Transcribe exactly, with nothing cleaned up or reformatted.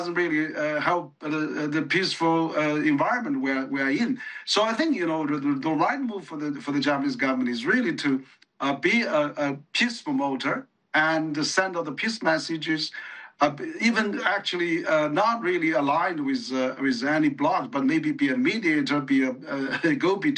doesn't really uh, help the, the peaceful uh, environment we're, we're in. So I think, you know, the, the right move for the, for the Japanese government is really to uh, be a, a peace promoter and send out the peace messages, uh, even actually uh, not really aligned with uh, with any bloc, but maybe be a mediator, be a, a go-between